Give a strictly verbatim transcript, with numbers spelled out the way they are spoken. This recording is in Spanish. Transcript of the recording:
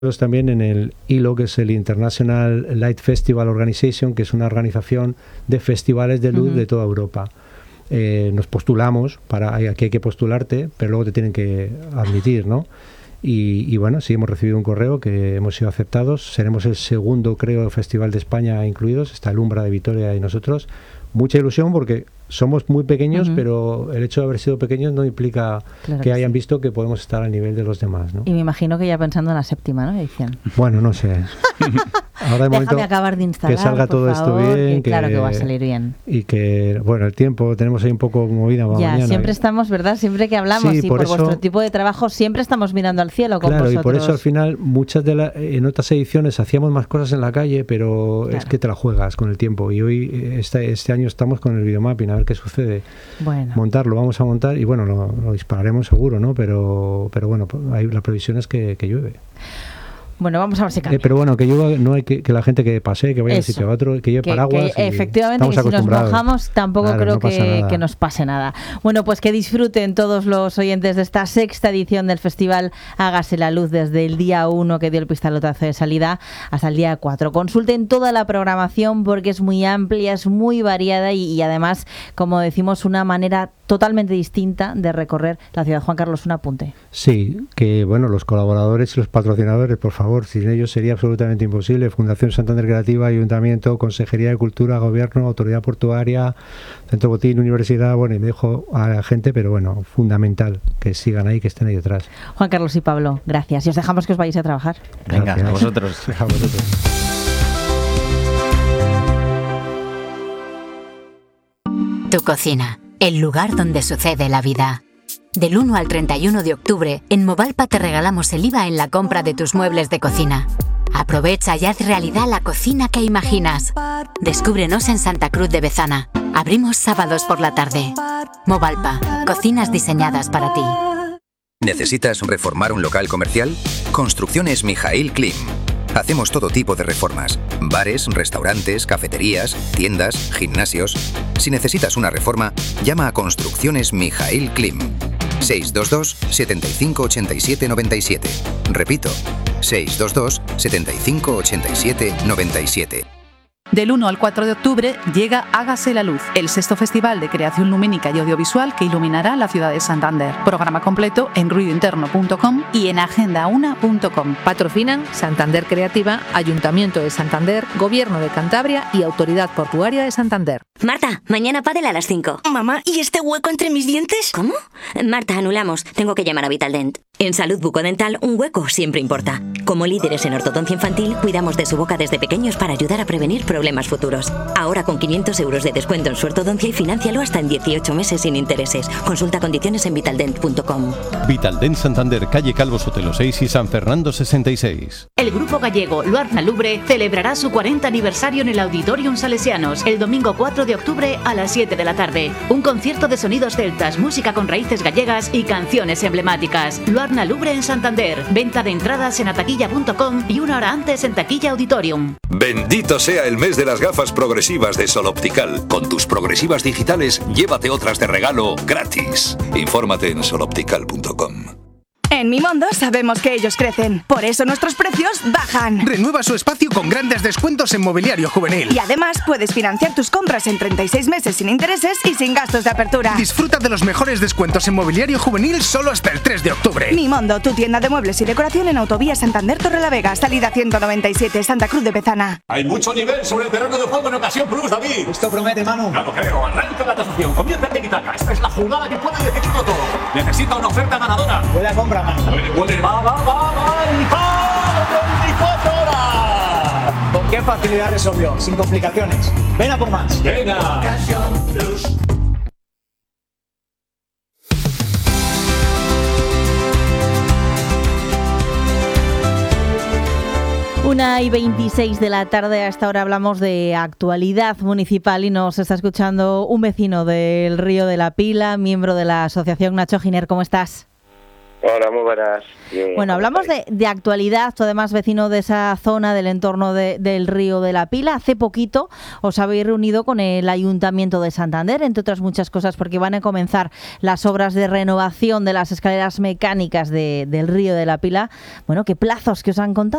también en el I L O, que es el International Light Festival Organization, que es una organización de festivales de luz uh-huh. de toda Europa. Eh, nos postulamos, para aquí hay que postularte, pero luego te tienen que admitir, ¿no? Y, y bueno, sí hemos recibido un correo que hemos sido aceptados. Seremos el segundo, creo, festival de España incluidos. Está el Umbra de Vitoria y nosotros. Mucha ilusión porque somos muy pequeños, uh-huh. pero el hecho de haber sido pequeños no implica claro que, que hayan sí. visto que podemos estar al nivel de los demás, ¿no? Y me imagino que ya pensando en la séptima, ¿no? Edición. Bueno, no sé. Ahora de momento Déjame acabar de instalar, que salga todo favor, esto bien, que, que, claro que va a salir bien. Y que, bueno, el tiempo tenemos ahí un poco movida para ya, mañana. siempre estamos, ¿verdad? Siempre que hablamos sí, y por, por eso, vuestro tipo de trabajo siempre estamos mirando al cielo con claro, vosotros. Y por eso al final muchas de las en otras ediciones hacíamos más cosas en la calle, pero claro. es que te la juegas con el tiempo. Y hoy este, este año estamos con el videomapping a ver qué sucede. Bueno. Montarlo, vamos a montar y bueno, lo, lo dispararemos seguro, ¿no? Pero, pero bueno, hay, la previsión es que, que llueve. Bueno, vamos a ver si cambia. Eh, pero bueno, que llueva, no hay que, que la gente que pase, que vaya de un sitio a otro, que lleve que, paraguas. Que, efectivamente, que si nos mojamos tampoco claro, creo no que, que nos pase nada. Bueno, pues que disfruten todos los oyentes de esta sexta edición del festival Hágase la Luz, desde el día uno que dio el pistoletazo de salida hasta el día cuatro. Consulten toda la programación porque es muy amplia, es muy variada y, y además, como decimos, una manera totalmente distinta de recorrer la ciudad. Juan Carlos, un apunte. Sí, que bueno, los colaboradores y los patrocinadores, por favor, sin ellos sería absolutamente imposible. Fundación Santander Creativa, Ayuntamiento, Consejería de Cultura, Gobierno, Autoridad Portuaria, Centro Botín, Universidad, bueno, y me dejo a la gente, pero bueno, fundamental que sigan ahí, que estén ahí detrás. Juan Carlos y Pablo, gracias. Y os dejamos que os vayáis a trabajar. Venga, gracias. a vosotros. A vosotros. Tu cocina, el lugar donde sucede la vida. Del uno al treinta y uno de octubre, en Movalpa te regalamos el I V A en la compra de tus muebles de cocina. Aprovecha y haz realidad la cocina que imaginas. Descúbrenos en Santa Cruz de Bezana. Abrimos sábados por la tarde. Movalpa, cocinas diseñadas para ti. ¿Necesitas reformar un local comercial? Construcciones Mijaíl Klim. Hacemos todo tipo de reformas: bares, restaurantes, cafeterías, tiendas, gimnasios. Si necesitas una reforma, llama a Construcciones Mijaíl Klim. seis dos dos, siete cinco ocho siete nueve siete. Repito, seis dos dos, siete cinco ocho siete nueve siete. Del uno al cuatro de octubre llega Hágase la Luz, el sexto festival de creación lumínica y audiovisual que iluminará la ciudad de Santander. Programa completo en ruido interno punto com y en agenda una punto com. Patrocinan Santander Creativa, Ayuntamiento de Santander, Gobierno de Cantabria y Autoridad Portuaria de Santander. Marta, mañana pádel a las cinco. Mamá, ¿y este hueco entre mis dientes? ¿Cómo? Marta, anulamos. Tengo que llamar a Vitaldent. En salud bucodental, un hueco siempre importa. Como líderes en ortodoncia infantil, cuidamos de su boca desde pequeños para ayudar a prevenir problemas futuros. Ahora con quinientos euros de descuento en su ortodoncia y financialo hasta en dieciocho meses sin intereses. Consulta condiciones en vitaldent punto com. Vitaldent Santander, calle Calvo Sotelo seis y San Fernando sesenta y seis. El grupo gallego Luarna Lubre celebrará su cuarenta aniversario en el Auditorium Salesianos el domingo cuatro de octubre a las siete de la tarde. Un concierto de sonidos celtas, música con raíces gallegas y canciones emblemáticas. Luarna Lubre en Santander. Venta de entradas en ataquilla punto com y una hora antes en Taquilla Auditorium. Bendito sea el mes de las gafas progresivas de Sol Optical. Con tus progresivas digitales, llévate otras de regalo gratis. Infórmate en sol optical punto com. En Mimondo sabemos que ellos crecen, por eso nuestros precios bajan. Renueva su espacio con grandes descuentos en mobiliario juvenil. Y además puedes financiar tus compras en treinta y seis meses sin intereses y sin gastos de apertura. Disfruta de los mejores descuentos en mobiliario juvenil solo hasta el tres de octubre. Mimondo, tu tienda de muebles y decoración en Autovía Santander Torrelavega, salida ciento noventa y siete, Santa Cruz de Bezana. Hay mucho nivel sobre el terreno de juego en Ocasión Plus, David. Esto promete, Manu. No lo creo. Arranca la tasación. Comienza el tiki-taka. Esta es la jugada que puede decidirlo todo. Necesita una oferta ganadora. Buena compra, Manu. Puede, puede. Va, va, va, va. El veinticuatro horas. ¿Con qué facilidad resolvió? Sin complicaciones. Ven a por más. Venga. Ocasión Plus. Una y veintiséis de la tarde, hasta ahora hablamos de actualidad municipal y nos está escuchando un vecino del Río de la Pila, miembro de la asociación. Nacho Giner, ¿cómo estás? Hola, muy buenas. Bien, bueno, hablamos de, de actualidad, tú además vecino de esa zona del entorno de, del río de la Pila. Hace poquito os habéis reunido con el Ayuntamiento de Santander, entre otras muchas cosas, porque van a comenzar las obras de renovación de las escaleras mecánicas de, del río de la Pila. Bueno, ¿qué plazos que os han contado?